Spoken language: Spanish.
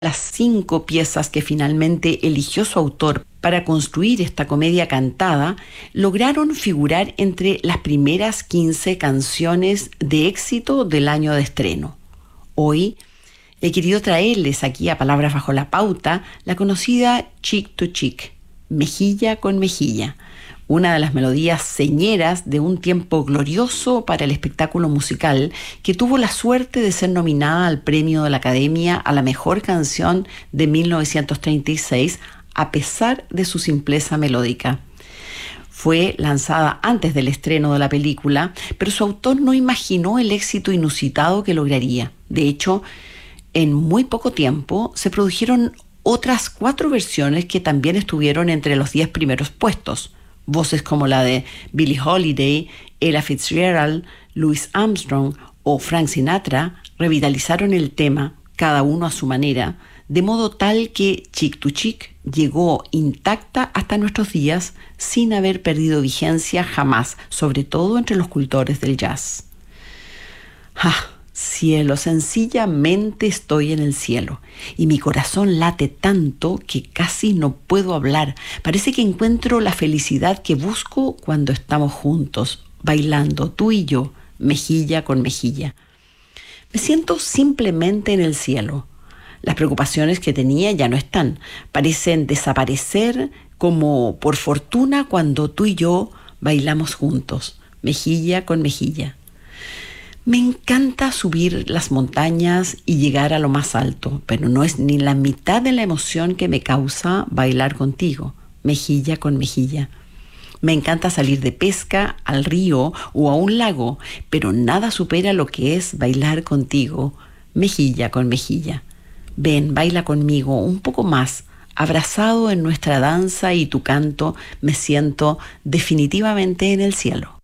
Las 5 piezas que finalmente eligió su autor para construir esta comedia cantada lograron figurar entre las primeras 15 canciones de éxito del año de estreno. Hoy he querido traerles aquí a Palabras Bajo la Pauta la conocida Cheek to Cheek, mejilla con mejilla, una de las melodías señeras de un tiempo glorioso para el espectáculo musical que tuvo la suerte de ser nominada al Premio de la Academia a la Mejor Canción de 1936, a pesar de su simpleza melódica. Fue lanzada antes del estreno de la película, pero su autor no imaginó el éxito inusitado que lograría. De hecho, en muy poco tiempo se produjeron otras 4 versiones que también estuvieron entre los 10 primeros puestos. Voces como la de Billie Holiday, Ella Fitzgerald, Louis Armstrong o Frank Sinatra revitalizaron el tema, cada uno a su manera, de modo tal que Cheek to Cheek llegó intacta hasta nuestros días sin haber perdido vigencia jamás, sobre todo entre los cultores del jazz. Cielo, sencillamente estoy en el cielo y mi corazón late tanto que casi no puedo hablar. Parece que encuentro la felicidad que busco cuando estamos juntos, bailando, tú y yo, mejilla con mejilla. Me siento simplemente en el cielo. Las preocupaciones que tenía ya no están, parecen desaparecer como por fortuna cuando tú y yo bailamos juntos, mejilla con mejilla. Me encanta subir las montañas y llegar a lo más alto, pero no es ni la mitad de la emoción que me causa bailar contigo, mejilla con mejilla. Me encanta salir de pesca al río o a un lago, pero nada supera lo que es bailar contigo, mejilla con mejilla. Ven, baila conmigo un poco más. Abrazado en nuestra danza y tu canto, me siento definitivamente en el cielo.